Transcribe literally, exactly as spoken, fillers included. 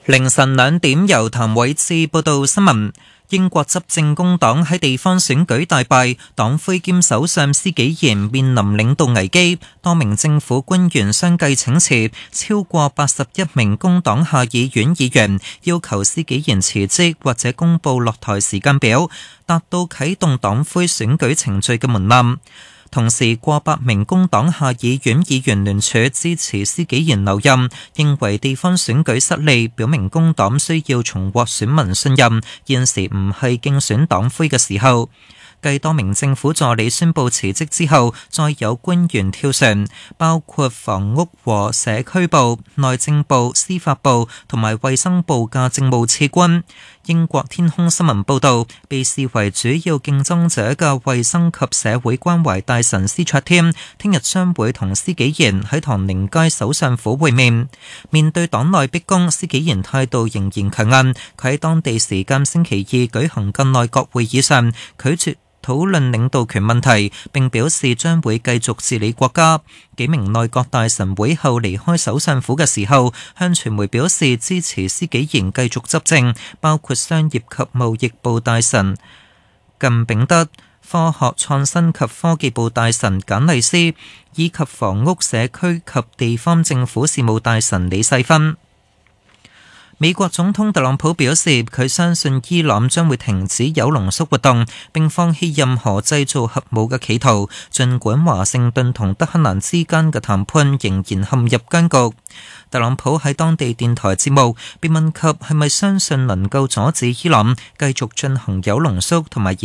凌晨兩點，由譚偉志報道新聞。英國執政工黨喺地方選舉大敗，黨魁兼首相施紀賢面臨領導危機，多名政府官員相繼請辭，超過八十一名工黨下議院議員要求施紀賢辭職或者公佈落台時間表，達到啟動黨魁選舉程序嘅門檻。同時，過百名工黨下議院議員聯署支持施紀賢留任，認為地方選舉失利，表明工黨需要重獲選民信任，現時唔係競選黨魁嘅時候。繼多名政府助理宣布辭職之後，再有官員跳船，包括房屋和社區部、內政部、司法部同埋衛生部嘅政務次官。英國天空新聞報導，被視為主要競爭者嘅衛生及社會關懷大臣施卓添，聽日將會同施紀賢喺唐寧街首相府會面。面對黨內逼宮，施紀賢態度仍然強硬，佢喺當地時間星期二舉行嘅內閣會議上拒絕討論領導權問題，並表示將會繼續治理國家。幾名內閣大臣會後離開首相府嘅時候，向傳媒表示支持施紀賢繼續執政，包括商業及貿易部大臣靳炳德、科學創新及科技部大臣簡麗斯，以及房屋社區及地方政府事務大臣李世芬。美國總統特朗普表示，佢相信伊朗將會停止鈾濃縮活動，並放棄任何製造核武嘅企圖，儘管華盛頓同德黑蘭之間嘅談判仍然陷入僵局。特朗普喺當地電台節目被問及係咪相信能夠阻止伊朗繼續進行鈾濃縮同埋